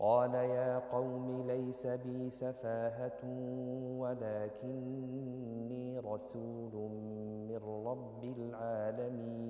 قال يا قوم ليس بي سفاهة ولكني رسول من رب العالمين